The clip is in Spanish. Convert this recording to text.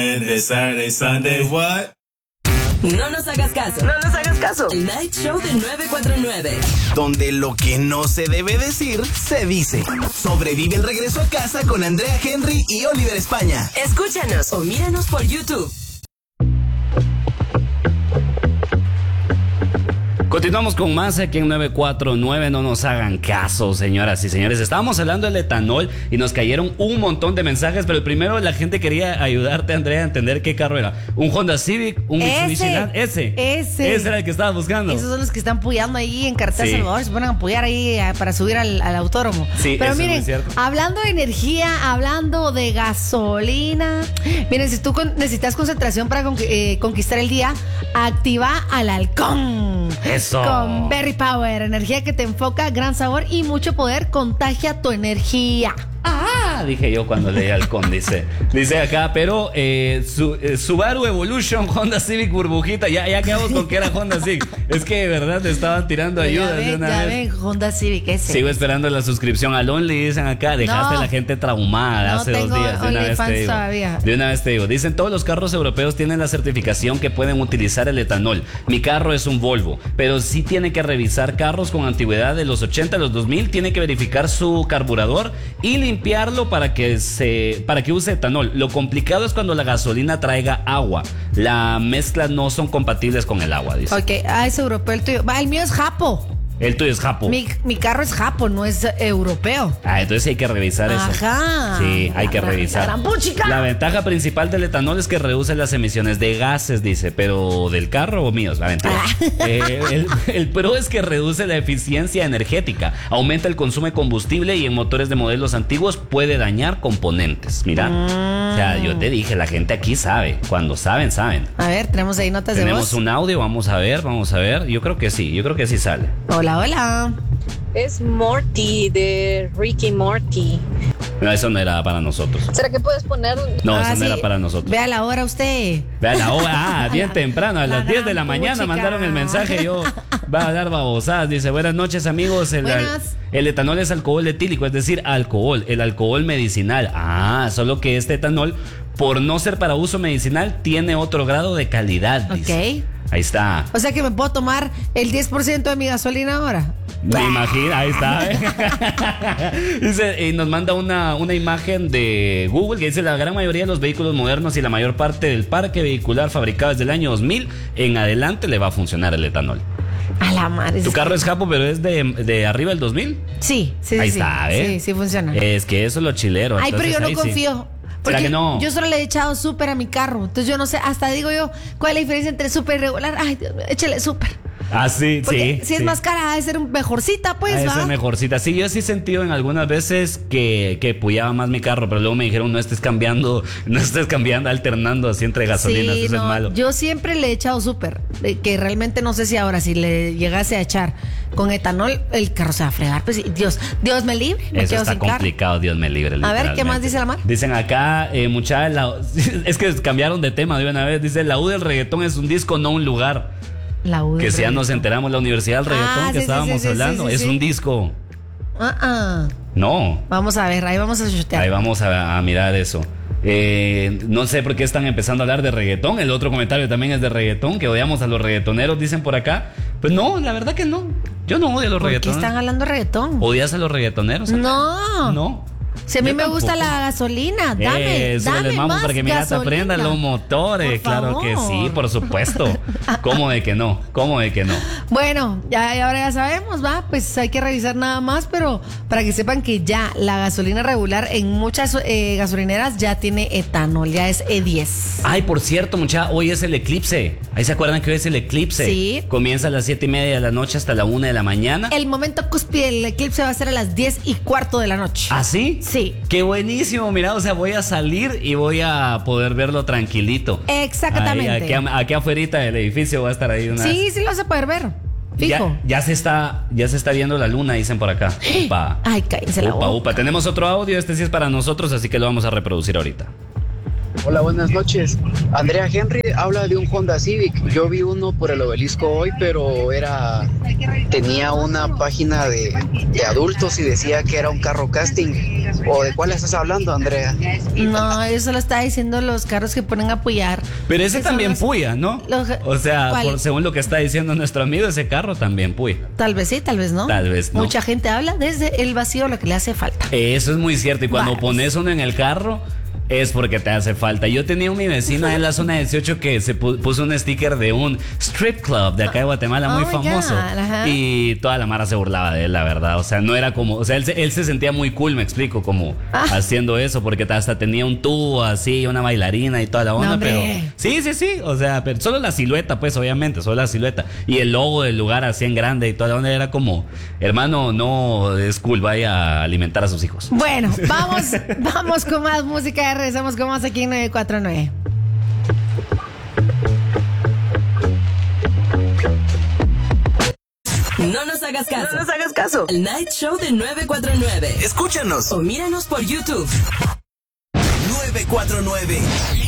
Saturday, Sunday, what? No nos hagas caso. No nos hagas caso. El Night Show de 949. Donde lo que no se debe decir, se dice. Sobrevive el regreso a casa con Andrea Henry y Oliver España. Escúchanos o míranos por YouTube. Continuamos con más aquí en 949. No nos hagan caso, señoras y señores. Estábamos hablando del etanol y nos cayeron un montón de mensajes, pero el primero la gente quería ayudarte, Andrea, a entender qué carro era. Un Honda Civic, un Mitsubishi Lancer. Ese era el que estabas buscando. Esos son los que están puyando ahí en Carretera Salvador. Se ponen a puyar ahí para subir al autódromo. Sí, pero eso miren, es cierto. hablando de energía, hablando de gasolina. Miren, si tú necesitas concentración para conquistar el día, activa al halcón. Eso. Con Berry Power, energía que te enfoca, gran sabor y mucho poder, contagia tu energía. Dije yo cuando leí Halcón, dice acá, pero Subaru Evolution, Honda Civic burbujita, ya quedamos con que era Honda Civic. Es que de verdad te estaban tirando ayudas de una vez. Ven, Honda Civic, ese. Sigo esperando la suscripción al Only, dicen acá, dejaste a la gente traumada hace 2 días. De una vez te digo, dicen todos los carros europeos tienen la certificación que pueden utilizar el etanol. Mi carro es un Volvo, pero sí tiene que revisar carros con antigüedad de los 80 a los 2000, tiene que verificar su carburador y limpiarlo para que use etanol. Lo complicado es cuando la gasolina traiga agua. La mezcla no son compatibles con el agua, dice. Ok, es europeo el tuyo. El mío es japo. El tuyo es japo. Mi carro es japo, no es europeo. Entonces hay que revisar eso. Ajá. Sí, hay que revisar. La ventaja principal del etanol es que reduce las emisiones de gases, dice, pero del carro o míos, la ventaja. El pro es que reduce la eficiencia energética, aumenta el consumo de combustible y en motores de modelos antiguos puede dañar componentes. Mira, o sea, yo te dije, la gente aquí sabe, cuando saben. A ver, tenemos ahí notas de voz. Tenemos un audio, vamos a ver. Yo creo que sí sale. Hola. Es Morty de Ricky Morty. No, eso no era para nosotros. ¿Será que puedes poner? No, eso no era para nosotros. Vea la hora usted. Vea la hora, bien temprano, a las 10 de la mañana mandaron el mensaje. Yo va a dar babosadas. Dice, buenas noches, amigos. El etanol es alcohol etílico, es decir, el alcohol medicinal. Solo que este etanol, por no ser para uso medicinal, tiene otro grado de calidad, dice. Ok. Ahí está. O sea que me puedo tomar el 10% de mi gasolina ahora. Me imagino, ahí está. Dice, y nos manda una imagen de Google que dice: la gran mayoría de los vehículos modernos y la mayor parte del parque vehicular fabricado desde el año 2000 en adelante le va a funcionar el etanol. A la madre. ¿Tu carro es japo, pero es de arriba del 2000? Sí. Ahí está, ¿eh? Sí funciona. Es que eso es lo chilero. Ay, pero yo no confío. Porque ¿será que no? Yo solo le he echado súper a mi carro. Entonces yo no sé, hasta digo yo, ¿cuál es la diferencia entre súper y regular? Ay, Dios mío, échale súper. Sí, porque sí. Si es más cara, ha de ser mejorcita, pues, ha de ser mejorcita. Sí, yo sí he sentido en algunas veces que puyaba más mi carro, pero luego me dijeron, no estés cambiando, alternando así entre gasolinas, eso es malo. Yo siempre le he echado súper, que realmente no sé si ahora, si le llegase a echar con etanol, el carro se va a fregar. Pues Dios me libre. Eso está complicado, Dios me libre. A ver, ¿qué más dice la mar? Dicen acá, es que cambiaron de tema de una vez. Dice, la U del reggaetón es un disco, no un lugar. Que si ya nos enteramos, la Universidad del Reggaetón que estábamos hablando, es un disco. No. Vamos a ver, ahí vamos a chutear. Ahí vamos a mirar eso. No sé por qué están empezando a hablar de reggaetón. El otro comentario también es de reggaetón, que odiamos a los reggaetoneros, dicen por acá. Pues no, la verdad que no. Yo no odio a los reggaetoneros. ¿Por qué están hablando de reggaetón? ¿Odias a los reggaetoneros? No. Si a mí me gusta la gasolina, dame más para que mi gata prenda los motores. Claro que sí, por supuesto. ¿Cómo de que no? Bueno, ahora ya sabemos, ¿va? Pues hay que revisar nada más, pero para que sepan que ya la gasolina regular en muchas gasolineras ya tiene etanol, ya es E10. Ay, por cierto, hoy es el eclipse. Ahí se acuerdan que hoy es el eclipse. Sí. Comienza a las 7:30 de la noche hasta la 1 de la mañana. El momento cúspide del eclipse va a ser a las 10:15 de la noche. ¿Ah, sí? Sí. Qué buenísimo, mira, o sea, voy a salir y voy a poder verlo tranquilito. Exactamente. Aquí afuera del edificio va a estar ahí una vez. Sí lo vas a poder ver. Fijo. Ya se está viendo la luna, dicen por acá. Ay, cállense la boca. Tenemos otro audio, este sí es para nosotros, así que lo vamos a reproducir ahorita. Hola, buenas noches. Andrea Henry habla de un Honda Civic. Yo vi uno por el Obelisco hoy, pero tenía una página de adultos y decía que era un carro casting. ¿O de cuál estás hablando, Andrea? No, eso lo está diciendo los carros que ponen a apoyar. Pero ese también puya, ¿no? O sea, según lo que está diciendo nuestro amigo, ese carro también puya. Tal vez sí, tal vez no. Tal vez no. Mucha gente habla desde el vacío lo que le hace falta. Eso es muy cierto. Y cuando pones uno en el carro, es porque te hace falta. Yo tenía mi vecina en la zona 18 que se puso un sticker de un strip club de acá de Guatemala muy famoso. Y toda la mara se burlaba de él, la verdad. O sea, no era como... O sea, él se sentía muy cool, me explico, como haciendo eso, porque hasta tenía un tubo así, una bailarina y toda la onda, pero... Sí. O sea, pero solo la silueta, pues, obviamente, solo la silueta. Y el logo del lugar así en grande y toda la onda era como... Hermano, no es cool, vaya a alimentar a sus hijos. Bueno, vamos con más música. Regresamos con más aquí en 949. No nos hagas caso. No nos hagas caso. El Night Show de 949. Escúchanos o míranos por YouTube. 949.